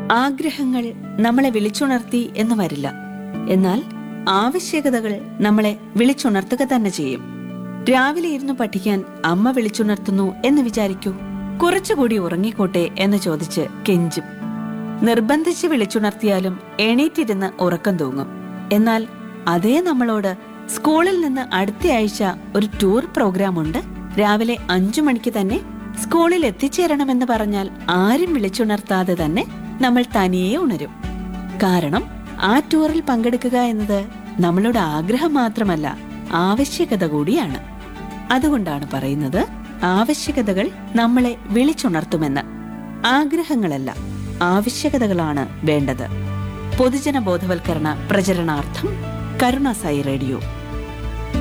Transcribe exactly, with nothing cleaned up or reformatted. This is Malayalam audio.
ആഗ്രഹങ്ങൾ നമ്മളെ വിളിച്ചുണർത്തി എന്ന് വരില്ല. എന്നാൽ ആവശ്യകതകൾ നമ്മളെ വിളിച്ചുണർത്തുക തന്നെ ചെയ്യും. രാവിലെ ഇരുന്ന് പഠിക്കാൻ അമ്മ വിളിച്ചുണർത്തുന്നു എന്ന് വിചാരിക്കൂ. കുറച്ചുകൂടി ഉറങ്ങിക്കോട്ടെ എന്ന് ചോദിച്ച് കെഞ്ചും. നിർബന്ധിച്ച് വിളിച്ചുണർത്തിയാലും എണീറ്റിരുന്ന് ഉറക്കം തൂങ്ങും. എന്നാൽ അതേ നമ്മളോട് സ്കൂളിൽ നിന്ന് അടുത്തയാഴ്ച ഒരു ടൂർ പ്രോഗ്രാം ഉണ്ട്, രാവിലെ അഞ്ചു മണിക്ക് തന്നെ സ്കൂളിൽ എത്തിച്ചേരണമെന്ന് പറഞ്ഞാൽ ആരും വിളിച്ചുണർത്താതെ തന്നെ നമ്മൾ തനിയെ ഉണരും. കാരണം ആ ടൂറിൽ പങ്കെടുക്കുക എന്നത് നമ്മളുടെ ആഗ്രഹം മാത്രമല്ല, ആവശ്യകത കൂടിയാണ്. അതുകൊണ്ടാണ് പറയുന്നത്, ആവശ്യകതകൾ നമ്മളെ വിളിച്ചുണർത്തുമെന്ന്. ആഗ്രഹങ്ങളല്ല, ആവശ്യകതകളാണ് വേണ്ടത്. പൊതുജന ബോധവൽക്കരണ പ്രചരണാർത്ഥം കരുണാസായി റേഡിയോ.